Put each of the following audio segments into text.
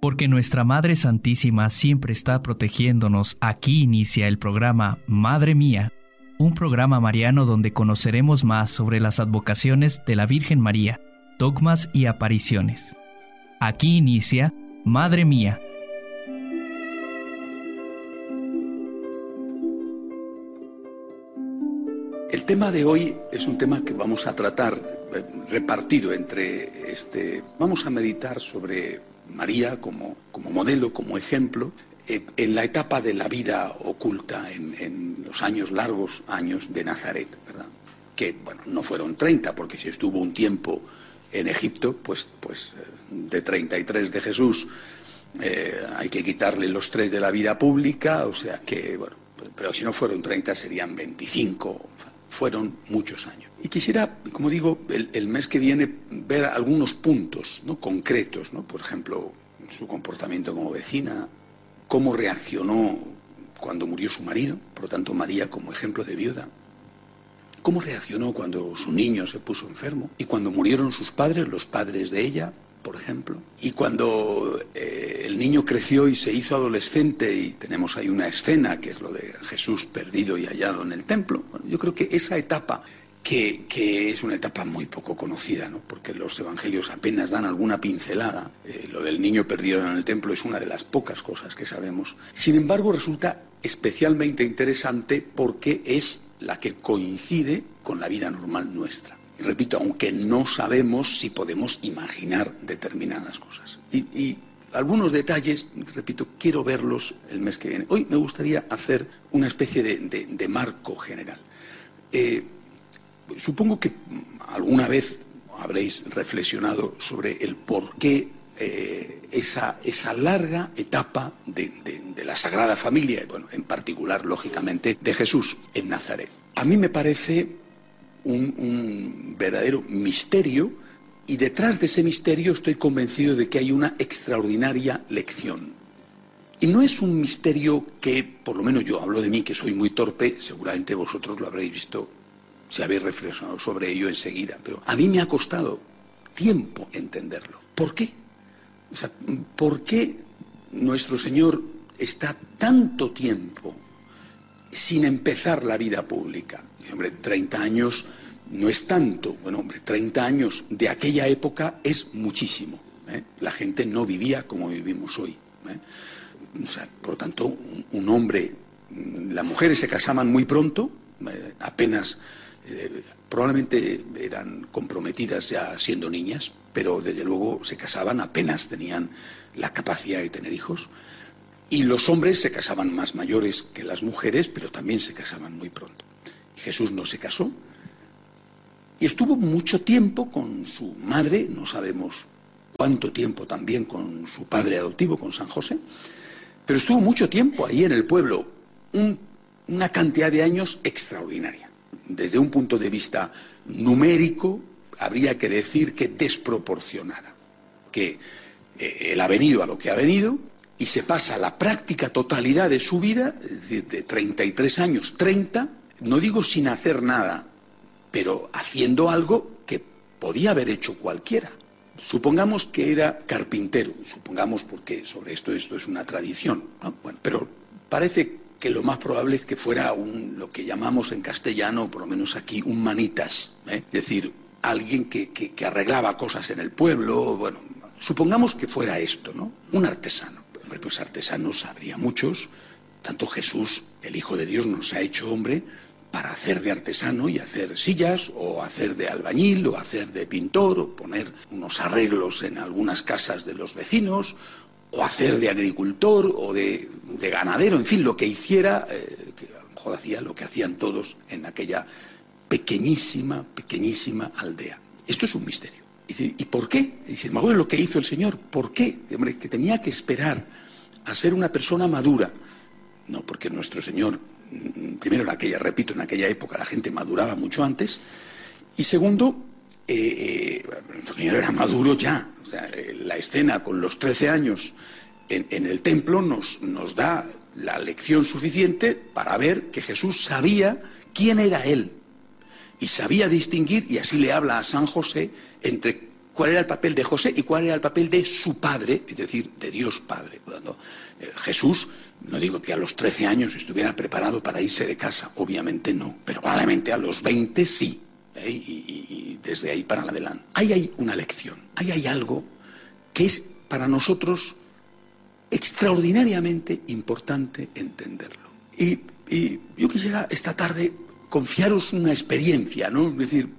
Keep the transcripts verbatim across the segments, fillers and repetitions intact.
Porque nuestra Madre Santísima siempre está protegiéndonos, aquí inicia el programa Madre Mía, un programa mariano donde conoceremos más sobre las advocaciones de la Virgen María, dogmas y apariciones. Aquí inicia Madre Mía. El tema de hoy es un tema que vamos a tratar eh, repartido entre este. Vamos a meditar sobre María como, como modelo, como ejemplo, eh, en la etapa de la vida oculta, en, en los años largos años de Nazaret, ¿verdad? Que, bueno, no fueron treinta, porque si estuvo un tiempo en Egipto, pues, pues de treinta y tres de Jesús, eh, hay que quitarle los tres de la vida pública, o sea que, bueno, pero si no fueron treinta serían veinticinco. Fueron muchos años. Y quisiera, como digo, el, el mes que viene ver algunos puntos, ¿no?, concretos, ¿no? Por ejemplo, su comportamiento como vecina, cómo reaccionó cuando murió su marido, por lo tanto María como ejemplo de viuda, cómo reaccionó cuando su niño se puso enfermo y cuando murieron sus padres, los padres de ella, por ejemplo, y cuando eh, el niño creció y se hizo adolescente y tenemos ahí una escena que es lo de Jesús perdido y hallado en el templo. Bueno, yo creo que esa etapa, que, que es una etapa muy poco conocida, ¿no?, porque los evangelios apenas dan alguna pincelada, eh, lo del niño perdido en el templo es una de las pocas cosas que sabemos. Sin embargo, resulta especialmente interesante porque es la que coincide con la vida normal nuestra. Y repito, aunque no sabemos si podemos imaginar determinadas cosas. Y, y algunos detalles, repito, quiero verlos el mes que viene. Hoy me gustaría hacer una especie de, de, de marco general. Eh, supongo que alguna vez habréis reflexionado sobre el por qué eh, esa, esa larga etapa de, de, de la Sagrada Familia, bueno, en particular, lógicamente, de Jesús en Nazaret. A mí me parece Un, un verdadero misterio, y detrás de ese misterio estoy convencido de que hay una extraordinaria lección. Y no es un misterio que, por lo menos yo hablo de mí, que soy muy torpe, seguramente vosotros lo habréis visto si habéis reflexionado sobre ello enseguida, pero a mí me ha costado tiempo entenderlo. ¿Por qué? O sea, ¿por qué nuestro Señor está tanto tiempo sin empezar la vida pública? Y, hombre, treinta años no es tanto. Bueno, hombre, treinta años de aquella época es muchísimo, ¿eh? La gente no vivía como vivimos hoy, ¿eh? O sea, por lo tanto, un, un hombre, las mujeres se casaban muy pronto, eh, apenas, eh, probablemente eran comprometidas ya siendo niñas, pero desde luego se casaban apenas tenían la capacidad de tener hijos. Y los hombres se casaban más mayores que las mujeres, pero también se casaban muy pronto. Y Jesús no se casó y estuvo mucho tiempo con su madre, no sabemos cuánto tiempo también con su padre adoptivo, con San José, pero estuvo mucho tiempo ahí en el pueblo, un, una cantidad de años extraordinaria. Desde un punto de vista numérico, habría que decir que desproporcionada, que eh, él ha venido a lo que ha venido, y se pasa la práctica totalidad de su vida, es decir, de treinta y tres años, treinta, no digo sin hacer nada, pero haciendo algo que podía haber hecho cualquiera. Supongamos que era carpintero, supongamos porque sobre esto esto es una tradición, ¿no? Bueno, pero parece que lo más probable es que fuera un, lo que llamamos en castellano, por lo menos aquí, un manitas, ¿eh? Es decir, alguien que, que, que arreglaba cosas en el pueblo. Bueno, supongamos que fuera esto, ¿no? Un artesano. Pues artesanos habría muchos, tanto Jesús, el Hijo de Dios, nos ha hecho hombre para hacer de artesano y hacer sillas, o hacer de albañil, o hacer de pintor, o poner unos arreglos en algunas casas de los vecinos, o hacer de agricultor, o de, de ganadero, en fin, lo que hiciera, eh, que a lo mejor hacía lo que hacían todos en aquella pequeñísima, pequeñísima aldea. Esto es un misterio. ¿Y por qué? Dice, me acuerdo lo que hizo el Señor. ¿Por qué? Hombre, que tenía que esperar a ser una persona madura. No, porque nuestro Señor, primero en aquella, repito, en aquella época la gente maduraba mucho antes. Y segundo, eh, eh, nuestro Señor era maduro ya. O sea, la escena con los trece años en, en el templo nos, nos da la lección suficiente para ver que Jesús sabía quién era Él. Y sabía distinguir, y así le habla a San José, entre cuál era el papel de José y cuál era el papel de su padre, es decir, de Dios Padre. Cuando eh, Jesús, no digo que a los trece años estuviera preparado para irse de casa, obviamente no, pero probablemente a los veinte sí, ¿eh? y, y, y desde ahí para adelante. Ahí hay una lección, ahí hay algo que es para nosotros extraordinariamente importante entenderlo. Y, y yo quisiera esta tarde confiaros una experiencia, ¿no? Es decir,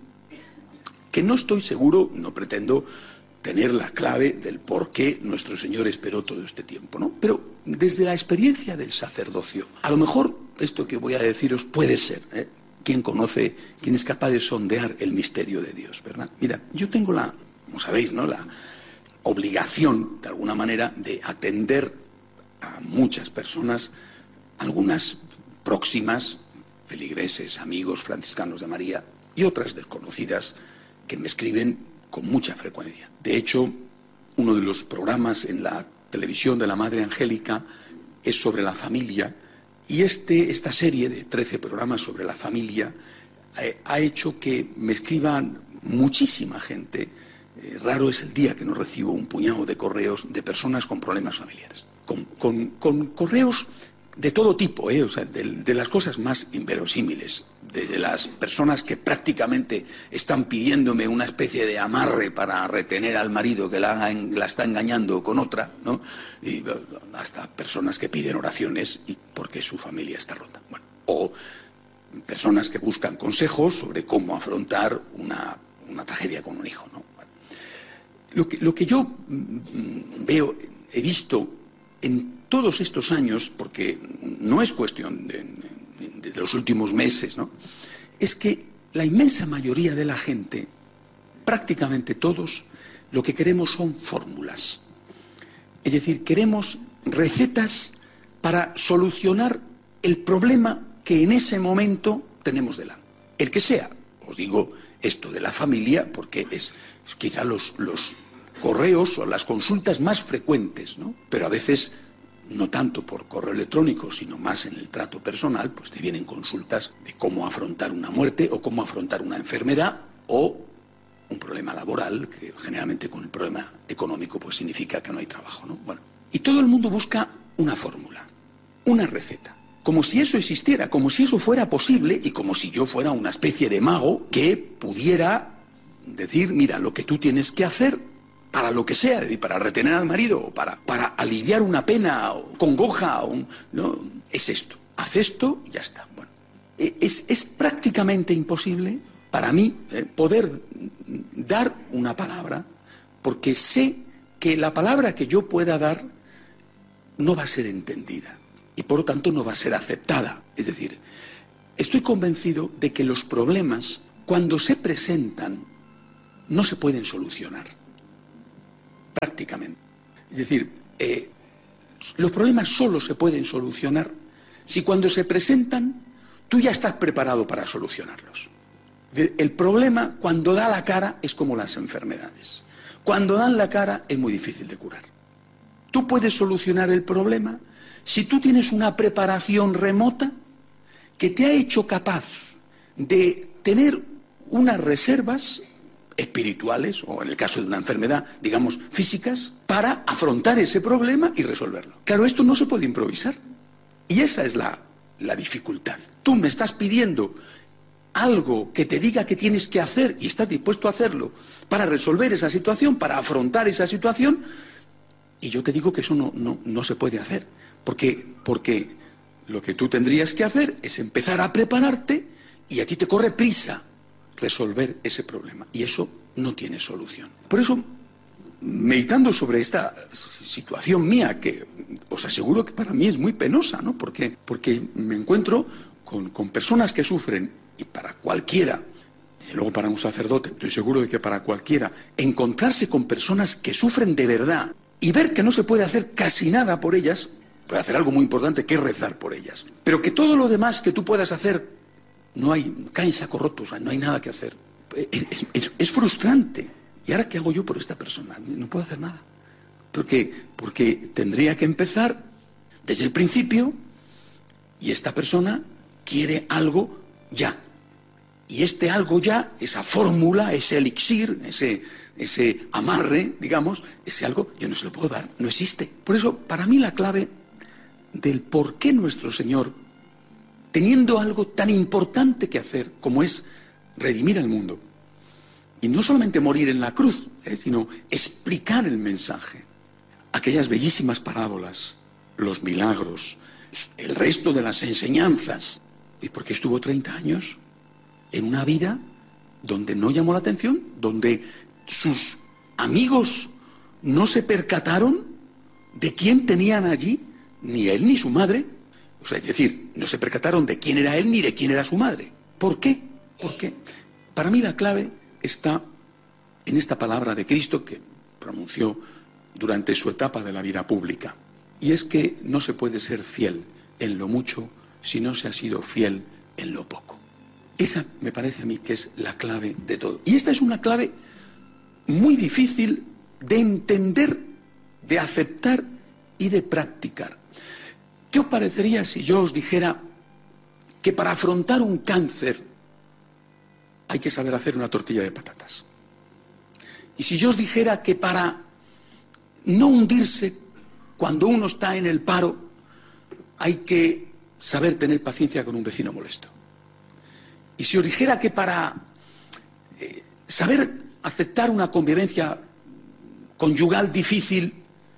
que no estoy seguro, no pretendo tener la clave del por qué nuestro Señor esperó todo este tiempo, ¿no? Pero desde la experiencia del sacerdocio, a lo mejor esto que voy a deciros puede ser, ¿eh? ¿Quién conoce, quién es capaz de sondear el misterio de Dios, verdad? Mira, yo tengo la, como sabéis, ¿no?, la obligación, de alguna manera, de atender a muchas personas, algunas próximas, feligreses, amigos franciscanos de María, y otras desconocidas que me escriben con mucha frecuencia. De hecho, uno de los programas en la televisión de la Madre Angélica es sobre la familia, y este, esta serie de trece programas sobre la familia eh, ha hecho que me escriban muchísima gente. Eh, raro es el día que no recibo un puñado de correos de personas con problemas familiares, con, con, con correos de todo tipo, ¿eh? O sea, de, de las cosas más inverosímiles, desde las personas que prácticamente están pidiéndome una especie de amarre para retener al marido que la, la está engañando con otra, ¿no? Y hasta personas que piden oraciones y porque su familia está rota. Bueno, o personas que buscan consejos sobre cómo afrontar una, una tragedia con un hijo, ¿no? Bueno, lo que, lo que yo veo, he visto en todos estos años, porque no es cuestión de, de, de los últimos meses, ¿no?, es que la inmensa mayoría de la gente, prácticamente todos, lo que queremos son fórmulas. Es decir, queremos recetas para solucionar el problema que en ese momento tenemos delante. El que sea. Os digo esto de la familia porque es, es quizá los, los correos o las consultas más frecuentes, ¿no? Pero a veces no tanto por correo electrónico, sino más en el trato personal, pues te vienen consultas de cómo afrontar una muerte o cómo afrontar una enfermedad o un problema laboral, que generalmente con el problema económico pues significa que no hay trabajo, ¿no? Bueno, y todo el mundo busca una fórmula, una receta, como si eso existiera, como si eso fuera posible y como si yo fuera una especie de mago que pudiera decir, mira, lo que tú tienes que hacer para lo que sea, para retener al marido, o para, para aliviar una pena, o congoja, o un, ¿no?, es esto. Haz esto y ya está. Bueno, es, es prácticamente imposible para mí eh, poder dar una palabra, porque sé que la palabra que yo pueda dar no va a ser entendida y por lo tanto no va a ser aceptada. Es decir, estoy convencido de que los problemas, cuando se presentan, no se pueden solucionar. Prácticamente. Es decir, eh, los problemas solo se pueden solucionar si cuando se presentan tú ya estás preparado para solucionarlos. El problema, cuando da la cara, es como las enfermedades. Cuando dan la cara es muy difícil de curar. Tú puedes solucionar el problema si tú tienes una preparación remota que te ha hecho capaz de tener unas reservas espirituales, o en el caso de una enfermedad, digamos, físicas, para afrontar ese problema y resolverlo. Claro, esto no se puede improvisar. Y esa es la, la dificultad. Tú me estás pidiendo algo que te diga que tienes que hacer y estás dispuesto a hacerlo para resolver esa situación, para afrontar esa situación, y yo te digo que eso no, no, no se puede hacer. Porque, porque lo que tú tendrías que hacer es empezar a prepararte y a ti te corre prisa resolver ese problema, y eso no tiene solución. Por eso, meditando sobre esta situación mía, que os aseguro que para mí es muy penosa, ¿no? Porque, porque me encuentro con, con personas que sufren, y para cualquiera, y luego para un sacerdote, estoy seguro de que para cualquiera, encontrarse con personas que sufren de verdad y ver que no se puede hacer casi nada por ellas, puede hacer algo muy importante que es rezar por ellas, pero que todo lo demás que tú puedas hacer no hay, caen sacos rotos, no hay nada que hacer. Es, es, es frustrante. ¿Y ahora qué hago yo por esta persona? No puedo hacer nada. Porque, porque tendría que empezar desde el principio y esta persona quiere algo ya. Y este algo ya, esa fórmula, ese elixir, ese, ese amarre, digamos, ese algo, yo no se lo puedo dar, no existe. Por eso, para mí la clave del por qué nuestro Señor, teniendo algo tan importante que hacer como es redimir al mundo, y no solamente morir en la cruz, eh, sino explicar el mensaje, aquellas bellísimas parábolas, los milagros, el resto de las enseñanzas. ¿Y por qué estuvo treinta años en una vida donde no llamó la atención, donde sus amigos no se percataron de quién tenían allí, ni él ni su madre? O sea, es decir, no se percataron de quién era él ni de quién era su madre. ¿Por qué? ¿Por qué? Para mí la clave está en esta palabra de Cristo que pronunció durante su etapa de la vida pública. Y es que no se puede ser fiel en lo mucho si no se ha sido fiel en lo poco. Esa me parece a mí que es la clave de todo. Y esta es una clave muy difícil de entender, de aceptar y de practicar. ¿Qué os parecería si yo os dijera que para afrontar un cáncer hay que saber hacer una tortilla de patatas? Y si yo os dijera que para no hundirse cuando uno está en el paro hay que saber tener paciencia con un vecino molesto. Y si os dijera que para eh, saber aceptar una convivencia conyugal difícil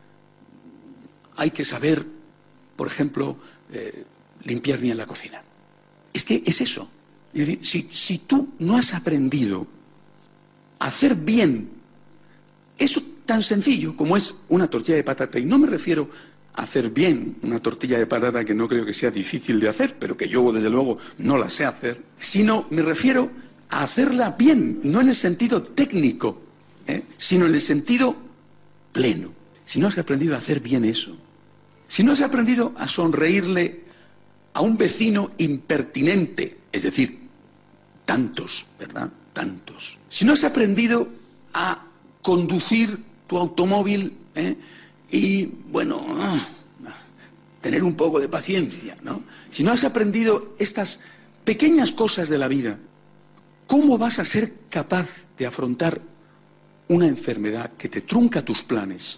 hay que saber, por ejemplo, eh, limpiar bien la cocina. Es que es eso. Es decir, si, si tú no has aprendido a hacer bien eso tan sencillo como es una tortilla de patata, y no me refiero a hacer bien una tortilla de patata que no creo que sea difícil de hacer, pero que yo desde luego no la sé hacer, sino me refiero a hacerla bien, no en el sentido técnico, ¿eh? sino en el sentido pleno. Si no has aprendido a hacer bien eso, si no has aprendido a sonreírle a un vecino impertinente, es decir, tantos, ¿verdad? Tantos. Si no has aprendido a conducir tu automóvil, ¿eh? y, bueno, ah, tener un poco de paciencia, ¿no? Si no has aprendido estas pequeñas cosas de la vida, ¿cómo vas a ser capaz de afrontar una enfermedad que te trunca tus planes?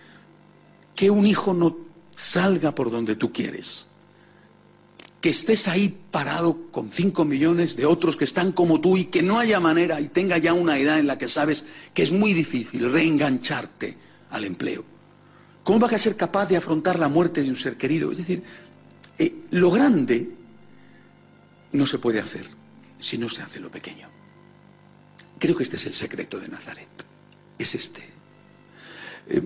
Que un hijo no salga por donde tú quieres, que estés ahí parado con cinco millones de otros que están como tú y que no haya manera y tenga ya una edad en la que sabes que es muy difícil reengancharte al empleo. ¿Cómo vas a ser capaz de afrontar la muerte de un ser querido? Es decir, eh, lo grande no se puede hacer si no se hace lo pequeño. Creo que este es el secreto de Nazaret. Es este. Eh,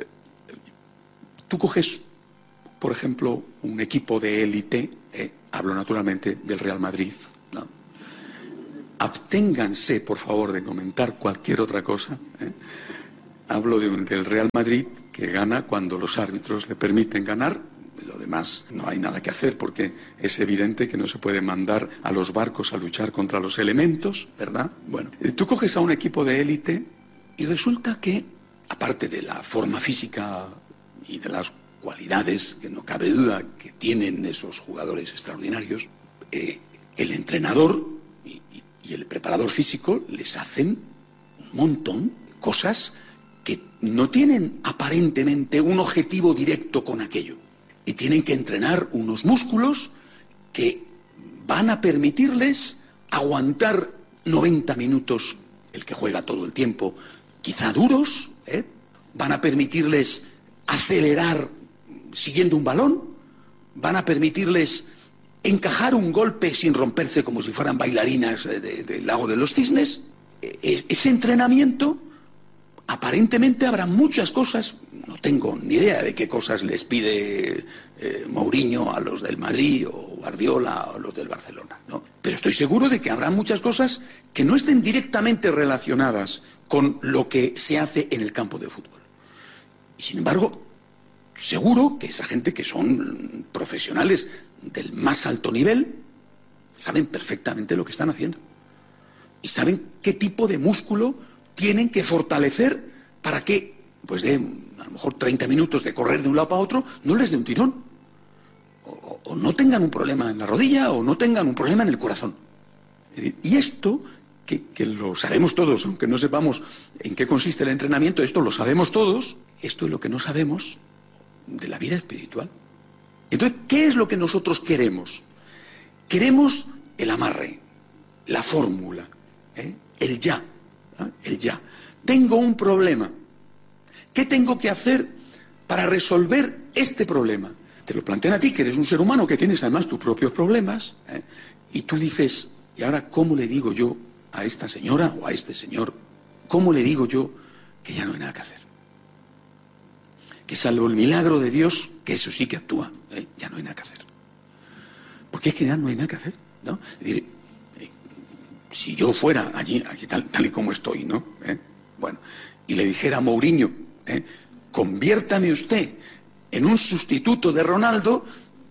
tú coges, por ejemplo, un equipo de élite, eh, hablo naturalmente del Real Madrid, ¿no? Absténganse, por favor, de comentar cualquier otra cosa. ¿eh? Hablo de, del Real Madrid, que gana cuando los árbitros le permiten ganar. Lo demás no hay nada que hacer porque es evidente que no se puede mandar a los barcos a luchar contra los elementos, ¿verdad? Bueno, tú coges a un equipo de élite y resulta que, aparte de la forma física y de las cualidades, que no cabe duda que tienen esos jugadores extraordinarios, eh, el entrenador y, y, y el preparador físico les hacen un montón de cosas que no tienen aparentemente un objetivo directo con aquello. Y tienen que entrenar unos músculos que van a permitirles aguantar noventa minutos, el que juega todo el tiempo, quizá duros, ¿eh? Van a permitirles acelerar siguiendo un balón, van a permitirles encajar un golpe sin romperse como si fueran bailarinas del de, de Lago de los Cisnes. E- ese entrenamiento, aparentemente habrá muchas cosas, no tengo ni idea de qué cosas les pide eh, Mourinho a los del Madrid o Guardiola a los del Barcelona, ¿no? Pero estoy seguro de que habrá muchas cosas que no estén directamente relacionadas con lo que se hace en el campo de fútbol. Y sin embargo, seguro que esa gente que son profesionales del más alto nivel saben perfectamente lo que están haciendo. Y saben qué tipo de músculo tienen que fortalecer para que, pues de a lo mejor treinta minutos de correr de un lado para otro, no les dé un tirón. O, o, o no tengan un problema en la rodilla o no tengan un problema en el corazón. Y esto, que, que lo sabemos todos, aunque no sepamos en qué consiste el entrenamiento, esto lo sabemos todos, esto es lo que no sabemos de la vida espiritual. Entonces, ¿qué es lo que nosotros queremos? Queremos el amarre, la fórmula, ¿eh? el ya, ¿eh? el ya. Tengo un problema. ¿Qué tengo que hacer para resolver este problema? Te lo plantean a ti, que eres un ser humano, que tienes además tus propios problemas, ¿eh? y tú dices, ¿y ahora cómo le digo yo a esta señora o a este señor, cómo le digo yo que ya no hay nada que hacer? Que salvo el milagro de Dios, que eso sí que actúa, ¿eh? ya no hay nada que hacer. Porque es que ya no hay nada que hacer, ¿no? Es decir, eh, si yo fuera allí, aquí tal, tal y como estoy, ¿no? ¿Eh? Bueno, y le dijera a Mourinho, ¿eh? conviértame usted en un sustituto de Ronaldo,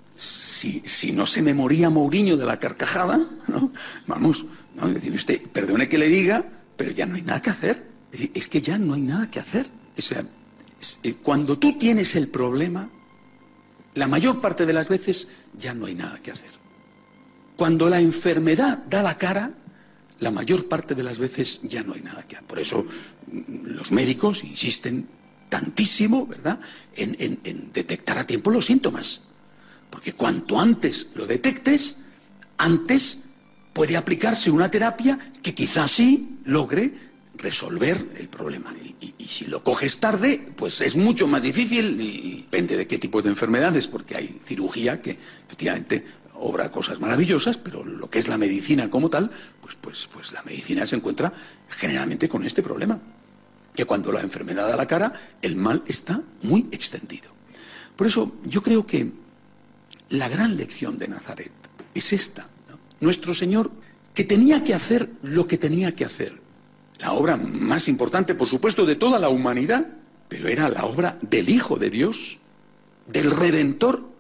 si, si no se me moría Mourinho de la carcajada, ¿no? Vamos, ¿no? Decir usted, perdone que le diga, pero ya no hay nada que hacer. Es decir, es que ya no hay nada que hacer. O sea, es, eh, cuando tú tienes el problema, la mayor parte de las veces ya no hay nada que hacer. Cuando la enfermedad da la cara, la mayor parte de las veces ya no hay nada que hacer. Por eso los médicos insisten tantísimo, ¿verdad?, en, en, en detectar a tiempo los síntomas. Porque cuanto antes lo detectes, antes puede aplicarse una terapia que quizás sí logre resolver el problema. Y, y, y si lo coges tarde, pues es mucho más difícil, y depende de qué tipo de enfermedades, porque hay cirugía que efectivamente obra cosas maravillosas, pero lo que es la medicina como tal, pues, pues, pues la medicina se encuentra generalmente con este problema, que cuando la enfermedad da la cara, el mal está muy extendido. Por eso yo creo que la gran lección de Nazaret es esta, ¿no? Nuestro Señor, que tenía que hacer lo que tenía que hacer, la obra más importante, por supuesto, de toda la humanidad, pero era la obra del Hijo de Dios, del Redentor.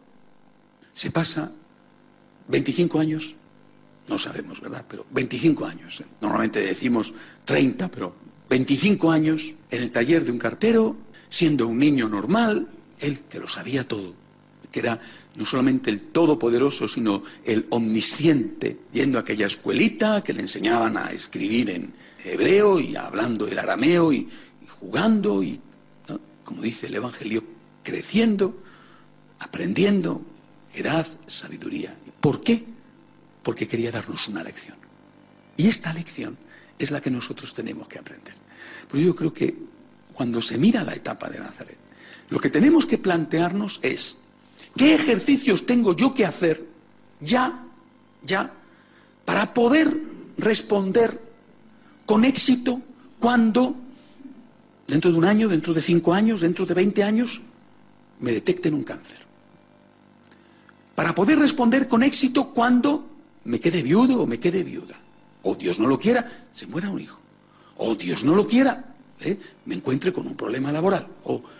Se pasa veinticinco años, no sabemos, ¿verdad?, pero veinticinco años, ¿eh? Normalmente decimos treinta, pero veinticinco años en el taller de un cartero, siendo un niño normal, él que lo sabía todo, que era no solamente el todopoderoso, sino el omnisciente, yendo a aquella escuelita que le enseñaban a escribir en hebreo y hablando el arameo y, y jugando y, ¿no?, como dice el Evangelio, creciendo, aprendiendo, edad, sabiduría. ¿Por qué? Porque quería darnos una lección. Y esta lección es la que nosotros tenemos que aprender. Pues yo creo que cuando se mira la etapa de Nazaret, lo que tenemos que plantearnos es, ¿qué ejercicios tengo yo que hacer ya, ya, para poder responder con éxito cuando, dentro de un año, dentro de cinco años, dentro de veinte años, me detecten un cáncer? Para poder responder con éxito cuando me quede viudo o me quede viuda. O Dios no lo quiera, se muera un hijo. O Dios no lo quiera, ¿eh?, me encuentre con un problema laboral. O